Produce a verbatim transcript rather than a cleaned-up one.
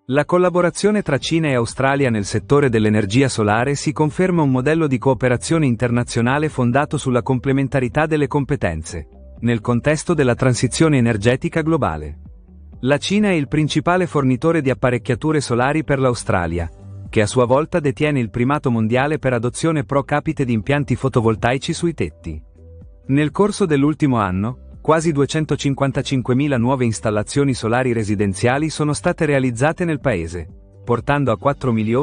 La collaborazione tra Cina e Australia nel settore dell'energia solare si conferma un modello di cooperazione internazionale fondato sulla complementarità delle competenze, nel contesto della transizione energetica globale. La Cina è il principale fornitore di apparecchiature solari per l'Australia, che a sua volta detiene il primato mondiale per adozione pro capite di impianti fotovoltaici sui tetti. Nel corso dell'ultimo anno, quasi duecentocinquantacinquemila nuove installazioni solari residenziali sono state realizzate nel paese, portando a quattro milioni